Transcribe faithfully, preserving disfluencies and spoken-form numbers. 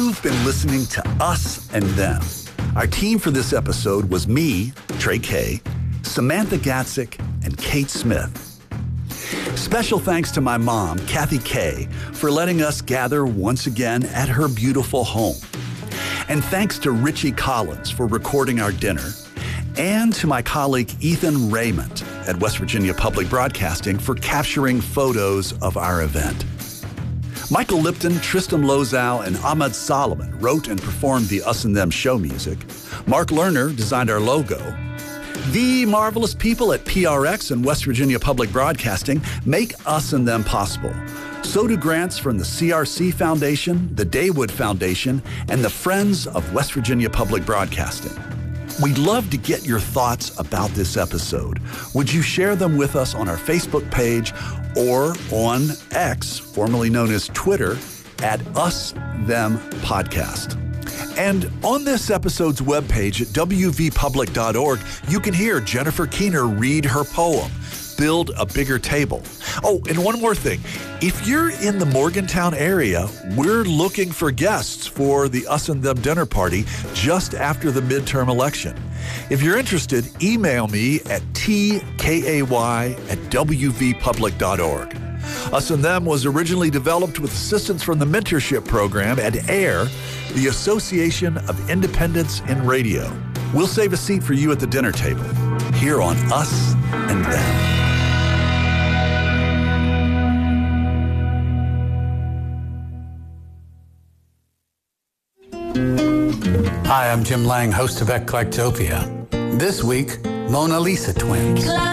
You've been listening to Us and Them. Our team for this episode was me, Trey Kay, Samantha Gatzik, and Kate Smith. Special thanks to my mom, Kathy Kay, for letting us gather once again at her beautiful home. And thanks to Richie Collins for recording our dinner, and to my colleague Ethan Raymond at West Virginia Public Broadcasting for capturing photos of our event. Michael Lipton, Tristan Lozow, and Ahmad Solomon wrote and performed the Us and Them show music. Mark Lerner designed our logo. The marvelous people at P R X and West Virginia Public Broadcasting make Us and Them possible. So do grants from the C R C Foundation, the Daywood Foundation, and the Friends of West Virginia Public Broadcasting. We'd love to get your thoughts about this episode. Would you share them with us on our Facebook page or on X, formerly known as Twitter, at Us Them Podcast? And on this episode's webpage at w v public dot org, you can hear Jennifer Keener read her poem, Build a Bigger Table. Oh, and one more thing. If you're in the Morgantown area, we're looking for guests for the Us and Them dinner party just after the midterm election. If you're interested, email me at t k a y at w v public dot org. Us and Them was originally developed with assistance from the mentorship program at AIR, the Association of Independents in Radio. We'll save a seat for you at the dinner table here on Us and Them. Hi, I'm Jim Lang, host of Eclectopia. This week, Mona Lisa twins.